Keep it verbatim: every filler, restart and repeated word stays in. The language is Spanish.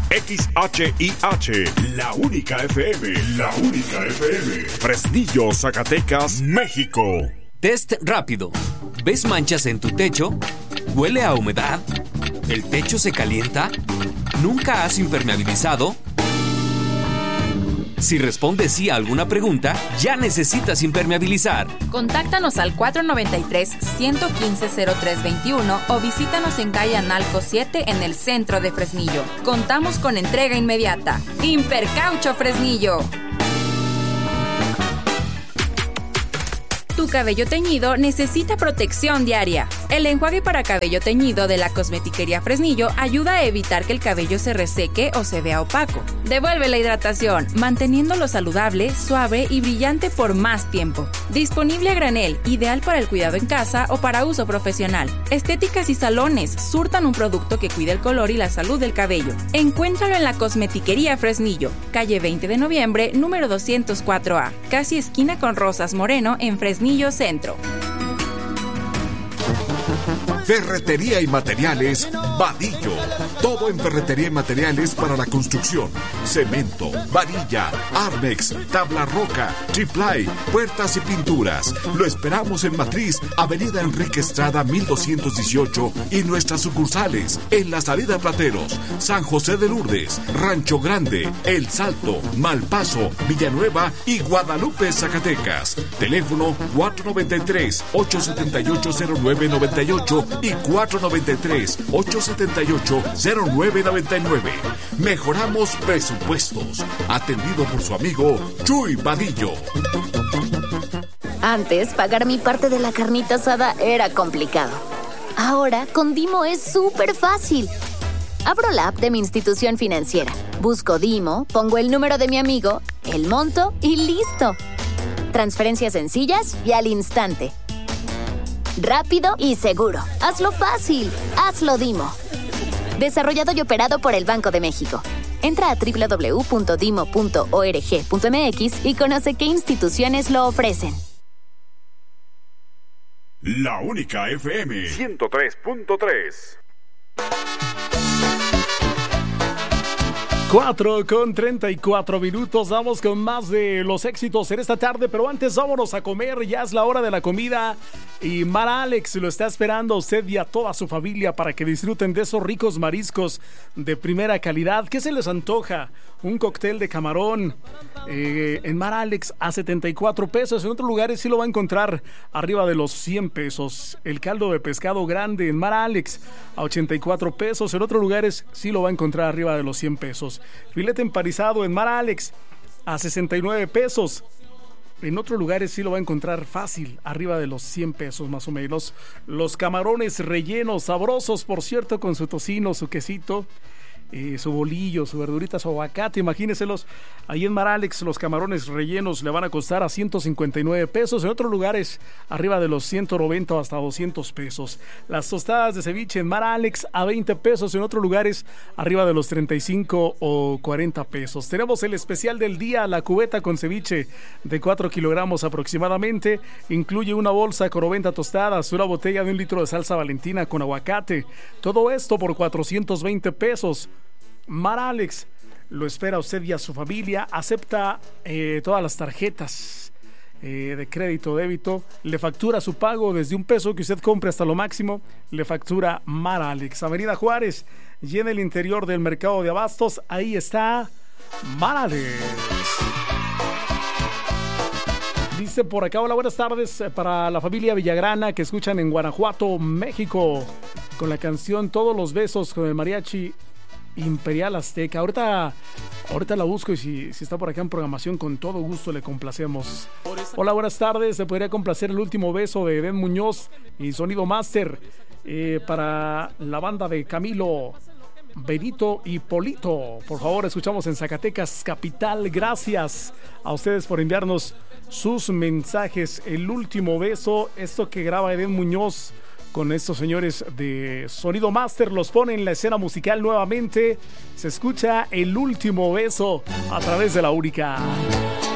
X H I H, la única F M, la única F M. Fresnillo, Zacatecas, México. Test rápido. ¿Ves manchas en tu techo? ¿Huele a humedad? ¿El techo se calienta? ¿Nunca has impermeabilizado? Si respondes sí a alguna pregunta, ya necesitas impermeabilizar. Contáctanos al cuatro noventa y tres, ciento quince, cero tres veintiuno o visítanos en calle Analco siete en el centro de Fresnillo. Contamos con entrega inmediata. Impercaucho Fresnillo. Tu cabello teñido necesita protección diaria. El enjuague para cabello teñido de la Cosmetiquería Fresnillo ayuda a evitar que el cabello se reseque o se vea opaco. Devuelve la hidratación, manteniéndolo saludable, suave y brillante por más tiempo. Disponible a granel, ideal para el cuidado en casa o para uso profesional. Estéticas y salones surtan un producto que cuide el color y la salud del cabello. Encuéntralo en la Cosmetiquería Fresnillo, calle veinte de noviembre, número doscientos cuatro A, casi esquina con Rosas Moreno en Fresnillo Centro. Ferretería y materiales Vadillo. Todo en ferretería y materiales para la construcción. Cemento, varilla, Armex, tabla roca, triplay, puertas y pinturas. Lo esperamos en Matriz, Avenida Enrique Estrada mil doscientos dieciocho y nuestras sucursales en la salida Plateros, San José de Lourdes, Rancho Grande, El Salto, Malpaso, Villanueva y Guadalupe, Zacatecas. Teléfono cuatro noventa y tres, ocho setenta y ocho, cero nueve noventa y ocho y cuatro noventa y tres, ocho setenta y ocho, cero nueve noventa y nueve. Mejoramos presupuestos. Atendido por su amigo Chuy Vadillo. Antes, pagar mi parte de la carnita asada era complicado. Ahora, con Dimo es súper fácil. Abro la app de mi institución financiera, busco Dimo, pongo el número de mi amigo, el monto y listo. Transferencias sencillas y al instante. Rápido y seguro. Hazlo fácil. Hazlo Dimo. Desarrollado y operado por el Banco de México. Entra a doble u doble u doble u punto dimo punto org punto m x y conoce qué instituciones lo ofrecen. La única F M ciento tres punto tres. cuatro con treinta y cuatro minutos, vamos con más de los éxitos en esta tarde, pero antes vámonos a comer, ya es la hora de la comida y Mar Alex lo está esperando a usted y a toda su familia para que disfruten de esos ricos mariscos de primera calidad. ¿Qué se les antoja? Un cóctel de camarón eh, en Mar Alex a setenta y cuatro pesos, en otros lugares sí lo va a encontrar arriba de los cien pesos. El caldo de pescado grande en Mar Alex a ochenta y cuatro pesos, en otros lugares sí lo va a encontrar arriba de los cien pesos. Filete empanizado en Mar Alex a sesenta y nueve pesos. En otros lugares sí lo va a encontrar fácil, arriba de los cien pesos más o menos. Los camarones rellenos, sabrosos por cierto, con su tocino, su quesito, eh, su bolillo, su verdurita, su aguacate, imagínenselos. Ahí en Mar Alex los camarones rellenos le van a costar a ciento cincuenta y nueve pesos. En otros lugares arriba de los ciento noventa o hasta doscientos pesos. Las tostadas de ceviche en Mar Alex a veinte pesos. En otros lugares arriba de los treinta y cinco o cuarenta pesos. Tenemos el especial del día, la cubeta con ceviche de cuatro kilogramos aproximadamente. Incluye una bolsa con noventa tostadas, una botella de un litro de salsa Valentina con aguacate. Todo esto por cuatrocientos veinte pesos. Mar Alex lo espera a usted y a su familia. Acepta eh, todas las tarjetas eh, de crédito o débito. Le factura su pago desde un peso que usted compre hasta lo máximo. Le factura Mar Alex. Avenida Juárez y en el interior del mercado de abastos. Ahí está Mar Alex. Dice por acá, hola, buenas tardes para la familia Villagrana que escuchan en Guanajuato, México, con la canción Todos los Besos con el mariachi Imperial Azteca. Ahorita, ahorita la busco y si, si está por acá en programación, con todo gusto le complacemos. Hola, buenas tardes. Se podría complacer el último beso de Edén Muñoz y Sonido Master eh, para la banda de Camilo, Benito y Polito. Por favor, escuchamos en Zacatecas Capital. Gracias a ustedes por enviarnos sus mensajes. El último beso, esto que graba Edén Muñoz con estos señores de Sonido Master, los pone en la escena musical nuevamente. Se escucha El último beso a través de la única.